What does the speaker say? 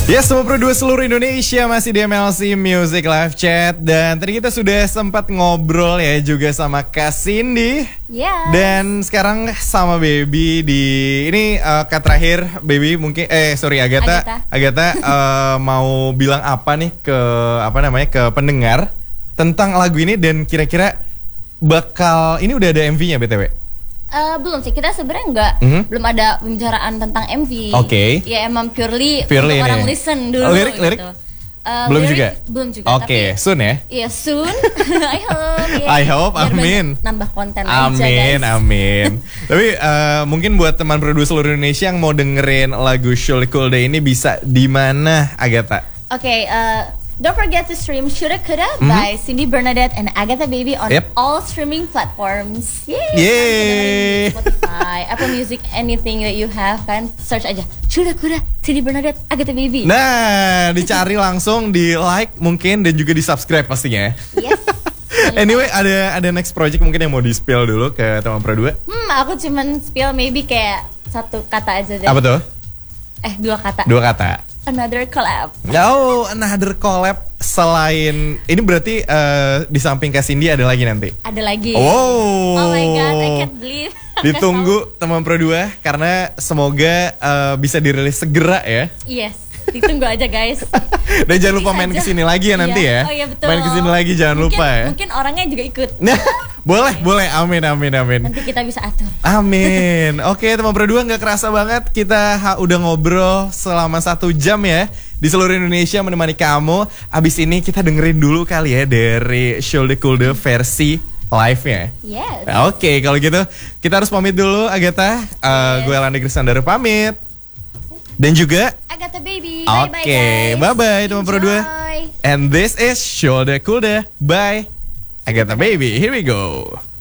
Yes, semua produser seluruh Indonesia masih di MLC Music Live Chat. Dan tadi kita sudah sempat ngobrol ya juga sama Kak Cindy. Yes. Dan sekarang sama Baby di ini Kak terakhir Baby mungkin Agatha mau bilang apa nih ke pendengar tentang lagu ini dan kira-kira bakal ini udah ada MV-nya BTW? Belum sih, kita sebenarnya belum ada pembicaraan tentang MV. Oke. Ya emang purely ini. orang listen dulu. Lirik? Gitu. Belum lirik, juga. Belum juga. Oke, soon ya. Iya soon. I hope. Amin. Nambah konten amin, aja guys. Amin. Tapi mungkin buat teman produser seluruh Indonesia yang mau dengerin lagu Surely Cool Day ini bisa di mana, Agatha? Oke. Don't forget to stream Shoulda Coulda by Cindy Bernadette and Agatha Baby on all streaming platforms. Yay! Spotify, Apple Music, anything that you have kan, search aja Shoulda Coulda, Cindy Bernadette, Agatha Baby. Nah, dicari langsung, di like mungkin dan juga di subscribe pastinya. Yes. Anyway, ada next project mungkin yang mau di spill dulu ke teman pro 2? Aku cuman spill maybe kayak satu kata aja deh. Apa tuh? 2 kata. 2 kata. Another collab. Oh, another collab. Selain ini berarti di samping Kak Cindy ada lagi nanti? Ada lagi. Wow. Oh my god, I can't believe. Ditunggu teman pro 2 karena semoga bisa dirilis segera ya. Yes, ditunggu aja guys. Dan jangan lupa main kesini lagi ya nanti ya. Oh iya betul. Main kesini lagi jangan lupa ya. Mungkin orangnya juga ikut. Boleh. Amin. Nanti kita bisa atur. Amin. Oke, teman berdua, nggak kerasa banget kita udah ngobrol selama 1 jam ya di seluruh Indonesia menemani kamu. Abis ini kita dengerin dulu kali ya dari Shoulda Coulda versi live-nya. Yes. Oke, kalau gitu kita harus pamit dulu, Agatha. Gue Landi Krisnandar pamit. Dan juga Agatha Baby. Oke, bye-bye teman berdua. And this is Shoulda Coulda by Agatha Baby. Here we go.